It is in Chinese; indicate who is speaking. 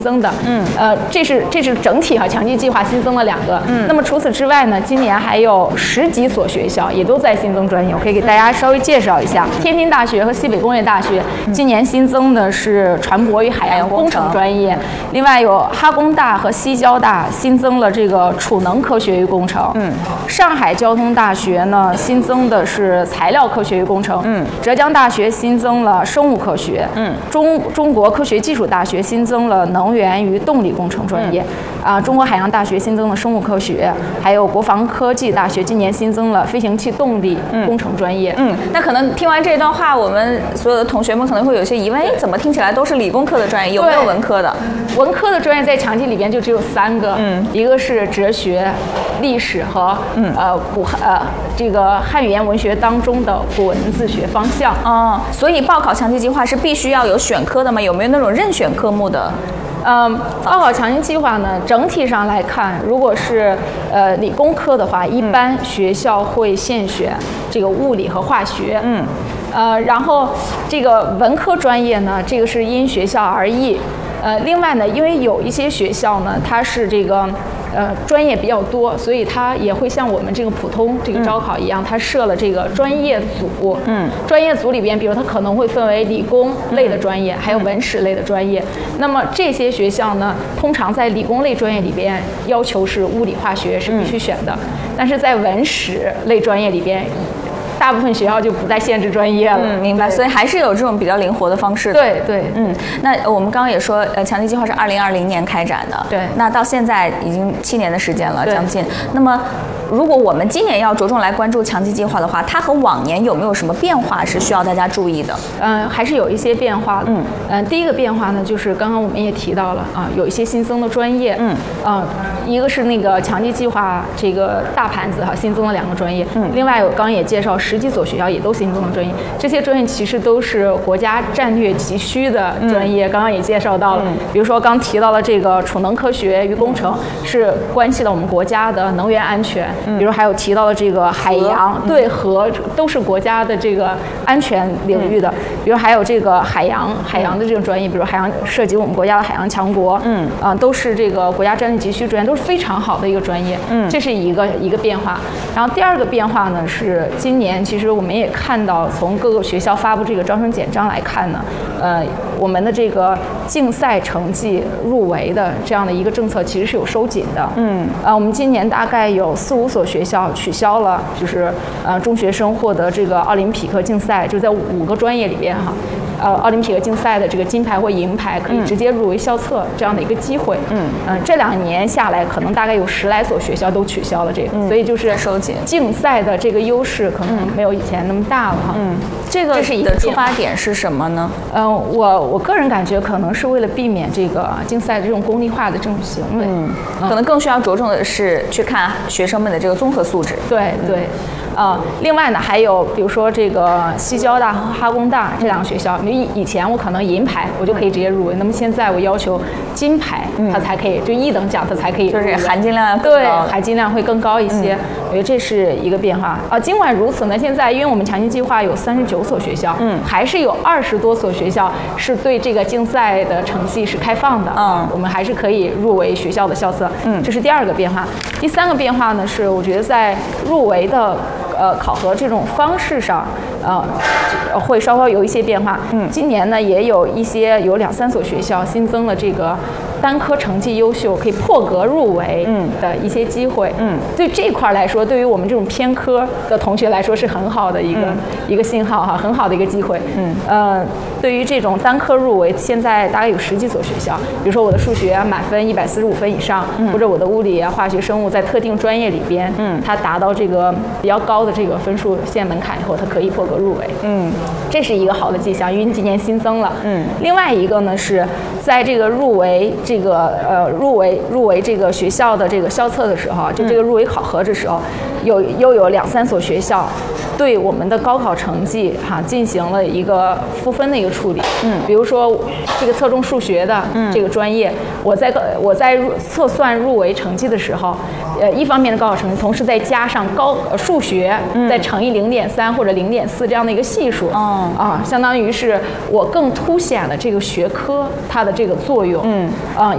Speaker 1: 增的，这是整体强基计划新增了2个，那么除此之外呢，今年还有10几所学校也都在新增专业，我可以给大家稍微介绍一下。天津大学和西北工业大学今年新增的是船舶与海洋工程专业，另外有哈工大和西交大新增了这个储能科学与工程，上海交通大学呢新增的是材料科学与工程，浙江大学新增了生物科学，中国科学技术大学新增了能源与动力工程专业，中国海洋大学新增了生物科学，还有国防科技大学今年新增了飞行器动力工程专业。
Speaker 2: 那可能听完这段话，我们所有的同学们可能会有些疑问，怎么听起来都是理工科的专业，有没有文科的？
Speaker 1: 文科的专业在强基里边就只有3个，一个是哲学、历史和这个汉语言文学当中的古文字学方向。
Speaker 2: 所以报考强基计划是必须要有选科的吗？有没有那种任选科目的？
Speaker 1: 报考强基计划呢，整体上来看，如果是理工科的话，一般学校会现选这个物理和化学。然后这个文科专业呢，这个是因学校而异。另外呢，因为有一些学校呢，它是这个专业比较多，所以它也会像我们这个普通这个招考一样，它设了这个专业组。专业组里边，比如它可能会分为理工类的专业，还有文史类的专业。那么这些学校呢，通常在理工类专业里边要求是物理化学是必须选的，但是在文史类专业里边，大部分学校就不再限制专业了。
Speaker 2: 明白。所以还是有这种比较灵活的方式的。
Speaker 1: 对。
Speaker 2: 那我们刚刚也说，强基计划是2020年开展的。
Speaker 1: 对。
Speaker 2: 那到现在已经7年的时间了，将近。那么，如果我们今年要着重来关注强基计划的话，它和往年有没有什么变化是需要大家注意的？
Speaker 1: 还是有一些变化的。第一个变化呢，就是刚刚我们也提到了有一些新增的专业。一个是那个强基计划这个大盘子新增了2个专业。另外我刚刚也介绍10几所学校也都新增了专业，这些专业其实都是国家战略急需的专业。刚刚也介绍到了，比如说刚提到了这个储能科学与工程，是关系到我们国家的能源安全。比如还有提到的这个海洋，核都是国家的这个安全领域的。比如还有这个海洋的这个专业，比如海洋涉及我们国家的海洋强国，都是这个国家战略急需专业，都是非常好的一个专业。这是一个变化。然后第二个变化呢，是今年其实我们也看到，从各个学校发布这个招生简章来看呢，我们的这个竞赛成绩入围的这样的一个政策其实是有收紧的。我们今年大概有4、5所学校取消了，就是中学生获得这个奥林匹克竞赛，就在5个专业里边奥林匹克竞赛的这个金牌或银牌可以直接入围校测这样的一个机会。这2年下来，可能大概有10来所学校都取消了这个，所以就是
Speaker 2: 收紧
Speaker 1: 竞赛的这个优势可能没有以前那么大了
Speaker 2: 这是一个出发点是什么呢？
Speaker 1: 我个人感觉可能是为了避免这个竞赛的这种功利化的这种行为。
Speaker 2: 可能更需要着重的是去看学生们的这个综合素质。
Speaker 1: 对。另外呢，还有比如说这个西交大和哈工大这2个学校，以前我可能银牌我就可以直接入围，那么现在我要求金牌它才可以，就1等奖它才可以入围，
Speaker 2: 就是含金量更高。
Speaker 1: 对，含金量会更高一些。我觉得这是一个变化尽管如此呢，现在因为我们强基计划有39所学校，还是有20多所学校是对这个竞赛的成绩是开放的。我们还是可以入围学校的校测。这是第2个变化。第3个变化呢，是我觉得在入围的考核这种方式上，会稍稍有一些变化。今年呢，也有2、3所学校新增了这个单科成绩优秀可以破格入围的一些机会。对这块来说，对于我们这种偏科的同学来说是很好的一个信号很好的一个机会。对于这种单科入围，现在大概有10几所学校，比如说我的数学满分145分以上，或者我的物理化学、生物在特定专业里边，它达到这个比较高的这个分数线门槛以后，它可以破格入围。这是一个好的迹象，因为今年新增了。另外一个呢，是在这个入围这个学校的这个校测的时候，就这个入围考核的时候，又有2、3所学校对我们的高考成绩进行了一个赋分的一个处理。比如说这个侧重数学的这个专业，我在测算入围成绩的时候，一方面的高考成绩，同时再加上数学再乘以0.3或者0.4这样的一个系数。相当于是我更凸显了这个学科它的这个作用。